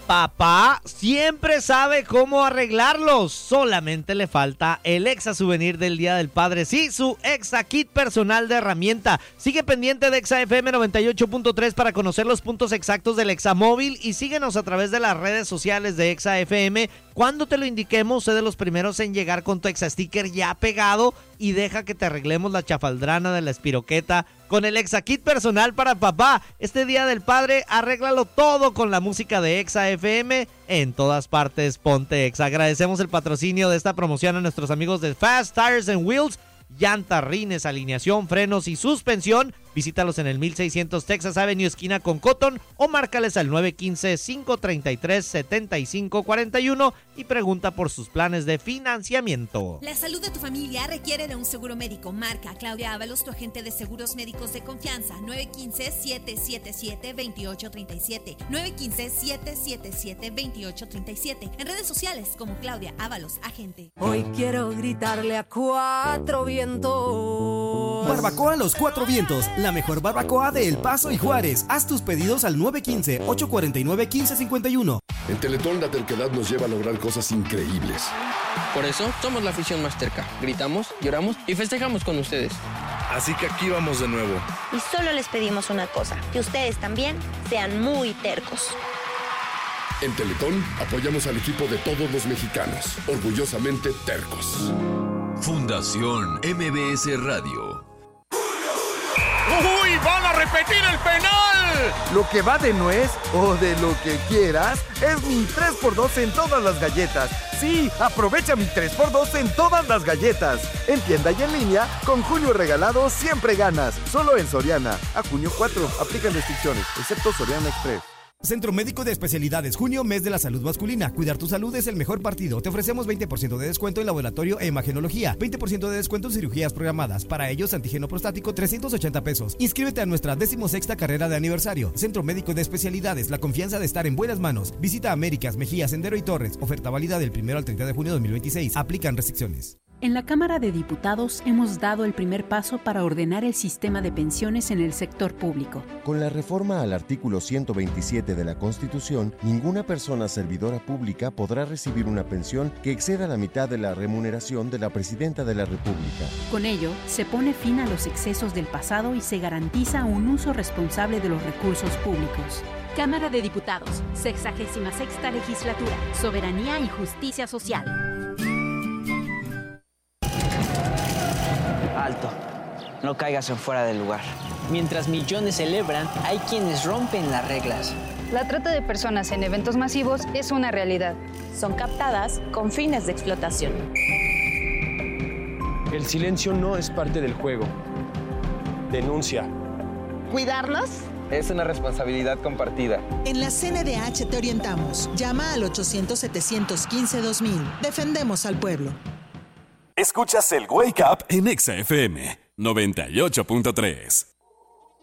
Papá siempre sabe cómo arreglarlos. Solamente le falta el Exa Souvenir del Día del Padre. Sí, su Exa Kit personal de herramienta. Sigue pendiente de Exa FM 98.3 para conocer los puntos exactos del Exa Móvil y síguenos a través de las redes sociales de Exa FM. Cuando te lo indiquemos, sé de los primeros en llegar con tu Exa Sticker ya pegado y deja que te arreglemos la chafaldrana de la espiroqueta con el Exa Kit personal para papá. Este Día del Padre, arréglalo todo con la música de Exa FM. En todas partes, ponte Exa. Agradecemos el patrocinio de esta promoción a nuestros amigos de Fast Tires and Wheels. Llantas, rines, alineación, frenos y suspensión. Visítalos en el 1600 Texas Avenue, esquina con Cotton, o márcales al 915-533-7541 y pregunta por sus planes de financiamiento. La salud de tu familia requiere de un seguro médico. Marca a Claudia Ábalos, tu agente de seguros médicos de confianza. 915-777-2837. 915-777-2837. En redes sociales como Claudia Ábalos, agente. Hoy quiero gritarle a cuatro vientos. Barbacoa Los Cuatro Vientos, la mejor barbacoa de El Paso y Juárez. Haz tus pedidos al 915-849-1551. En Teletón la terquedad nos lleva a lograr cosas increíbles. Por eso somos la afición más terca. Gritamos, lloramos y festejamos con ustedes. Así que aquí vamos de nuevo. Y solo les pedimos una cosa, que ustedes también sean muy tercos. En Teletón apoyamos al equipo de todos los mexicanos, orgullosamente tercos. Fundación MBS Radio. ¡Uy! ¡Van a repetir el penal! Lo que va de nuez o de lo que quieras es mi 3x2 en todas las galletas. Sí, aprovecha mi 3x2 en todas las galletas. En tienda y en línea, con Julio Regalado siempre ganas. Solo en Soriana. A junio 4, aplican restricciones, excepto Soriana Express. Centro Médico de Especialidades, junio, mes de la salud masculina. Cuidar tu salud es el mejor partido. Te ofrecemos 20% de descuento en laboratorio e imagenología, 20% de descuento en cirugías programadas. Para ellos, antígeno prostático, 380 pesos. Inscríbete a nuestra 16ª carrera de aniversario. Centro Médico de Especialidades, la confianza de estar en buenas manos. Visita Américas, Mejía, Sendero y Torres. Oferta válida del 1 al 30 de junio de 2026. Aplican restricciones. En la Cámara de Diputados hemos dado el primer paso para ordenar el sistema de pensiones en el sector público. Con la reforma al artículo 127 de la Constitución, ninguna persona servidora pública podrá recibir una pensión que exceda la mitad de la remuneración de la Presidenta de la República. Con ello, se pone fin a los excesos del pasado y se garantiza un uso responsable de los recursos públicos. Cámara de Diputados, 66ª Legislatura, Soberanía y Justicia Social. Alto, no caigas en fuera del lugar. Mientras millones celebran, hay quienes rompen las reglas. La trata de personas en eventos masivos es una realidad. Son captadas con fines de explotación. El silencio no es parte del juego. Denuncia. ¿Cuidarnos? Es una responsabilidad compartida. En la CNDH te orientamos. Llama al 800-715-2000. Defendemos al pueblo. Escuchas el Wake Up en Exa FM 98.3.